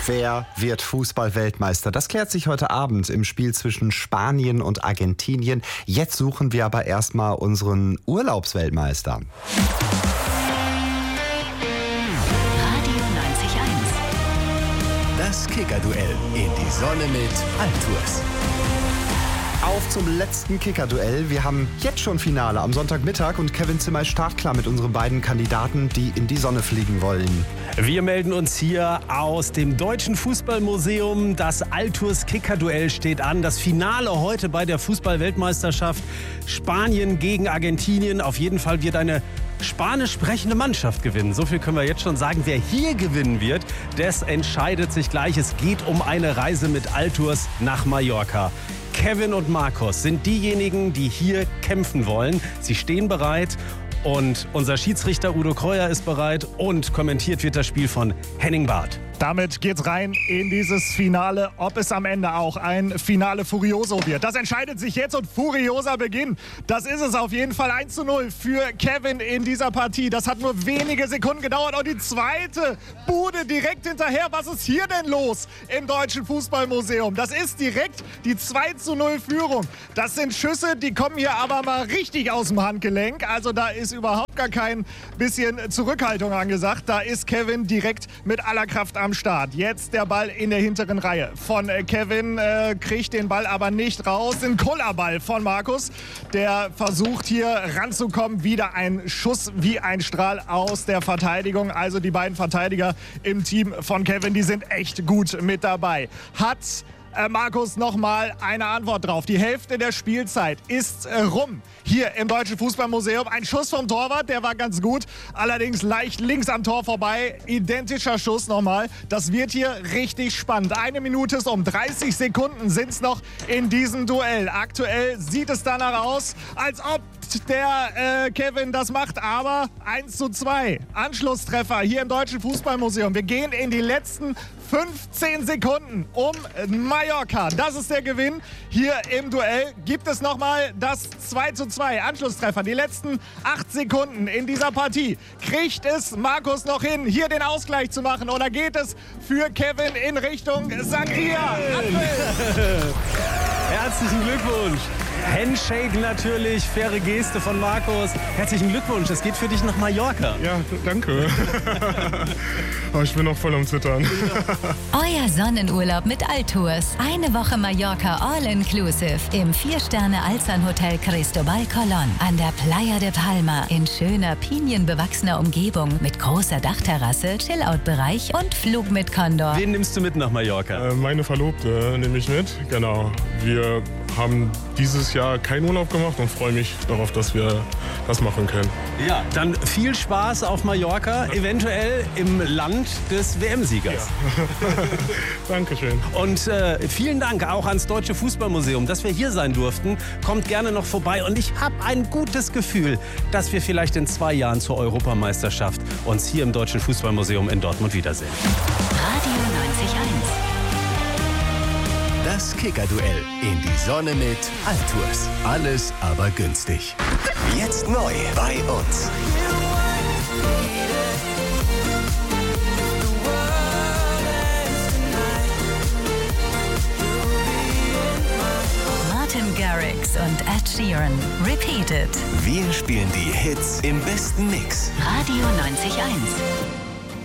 Wer wird Fußball-Weltmeister? Das klärt sich heute Abend im Spiel zwischen Spanien und Argentinien. Jetzt suchen wir aber erstmal unseren Urlaubsweltmeister. Radio 90.1. Das Kicker-Duell in die Sonne mit Altours. Auf zum letzten Kicker-Duell. Wir haben jetzt schon Finale am Sonntagmittag und Kevin Zimmer ist startklar mit unseren beiden Kandidaten, die in die Sonne fliegen wollen. Wir melden uns hier aus dem Deutschen Fußballmuseum. Das Altours Kicker-Duell steht an. Das Finale heute bei der Fußball-Weltmeisterschaft Spanien gegen Argentinien. Auf jeden Fall wird eine spanisch sprechende Mannschaft gewinnen. So viel können wir jetzt schon sagen. Wer hier gewinnen wird, das entscheidet sich gleich. Es geht um eine Reise mit Altours nach Mallorca. Kevin und Markus sind diejenigen, die hier kämpfen wollen. Sie stehen bereit und unser Schiedsrichter Udo Kreuer ist bereit und kommentiert wird das Spiel von Henning Barth. Damit geht's rein in dieses Finale, ob es am Ende auch ein Finale Furioso wird. Das entscheidet sich jetzt und furioser Beginn. Das ist es auf jeden Fall 1:0 für Kevin in dieser Partie. Das hat nur wenige Sekunden gedauert und die zweite Bude direkt hinterher. Was ist hier denn los im Deutschen Fußballmuseum? Das ist direkt die 2:0 Führung. Das sind Schüsse, die kommen hier aber mal richtig aus dem Handgelenk. Also da ist überhaupt gar kein bisschen Zurückhaltung angesagt. Da ist Kevin direkt mit aller Kraft am Start. Jetzt der Ball in der hinteren Reihe von Kevin, kriegt den Ball aber nicht raus. Ein Kullerball von Markus, der versucht hier ranzukommen. Wieder ein Schuss wie ein Strahl aus der Verteidigung. Also die beiden Verteidiger im Team von Kevin, die sind echt gut mit dabei. Hat Markus nochmal eine Antwort drauf. Die Hälfte der Spielzeit ist rum. Hier im Deutschen Fußballmuseum. Ein Schuss vom Torwart, der war ganz gut. Allerdings leicht links am Tor vorbei. Identischer Schuss nochmal. Das wird hier richtig spannend. 1 Minute ist um. 30 Sekunden sind es noch in diesem Duell. Aktuell sieht es danach aus, als ob der Kevin das macht, aber 1:2. Anschlusstreffer hier im Deutschen Fußballmuseum. Wir gehen in die letzten 15 Sekunden um Mallorca. Das ist der Gewinn hier im Duell. Gibt es nochmal das 2:2. Anschlusstreffer. Die letzten 8 Sekunden in dieser Partie. Kriegt es Markus noch hin, hier den Ausgleich zu machen? Oder geht es für Kevin in Richtung Sangria? Herzlichen Glückwunsch. Handshake natürlich, faire Geste von Markus. Herzlichen Glückwunsch, es geht für dich nach Mallorca. Ja, danke. Aber ich bin noch voll am Zittern. Euer Sonnenurlaub mit Altours. Eine Woche Mallorca All-Inclusive im 4-Sterne-Alzan-Hotel Cristobal Colón an der Playa de Palma in schöner, pinienbewachsener Umgebung mit großer Dachterrasse, Chill-Out-Bereich und Flug mit Condor. Wen nimmst du mit nach Mallorca? Meine Verlobte nehme ich mit, genau. Wir haben dieses Jahr keinen Urlaub gemacht und freue mich darauf, dass wir das machen können. Ja, dann viel Spaß auf Mallorca, eventuell im Land des WM-Siegers. Ja. Dankeschön. Und vielen Dank auch ans Deutsche Fußballmuseum, dass wir hier sein durften. Kommt gerne noch vorbei und ich habe ein gutes Gefühl, dass wir vielleicht in 2 Jahren zur Europameisterschaft uns hier im Deutschen Fußballmuseum in Dortmund wiedersehen. Radio 90.1. Das Kicker-Duell in die Sonne mit Altours. Alles aber günstig. Jetzt neu bei uns. Martin Garrix und Ed Sheeran. Repeated. Wir spielen die Hits im besten Mix. Radio 90.1.